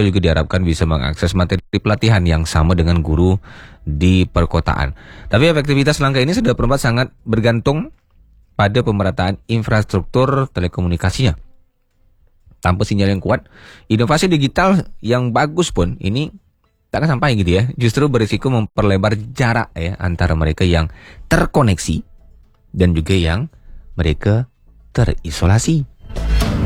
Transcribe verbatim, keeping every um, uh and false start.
sosial juga diharapkan bisa mengakses materi pelatihan yang sama dengan guru di perkotaan. Tapi efektivitas langkah ini sudah perempat sangat bergantung pada pemerataan infrastruktur telekomunikasinya. Tanpa sinyal yang kuat, inovasi digital yang bagus pun ini tak akan sampai gitu ya. Justru berisiko memperlebar jarak ya antara mereka yang terkoneksi dan juga yang mereka terisolasi.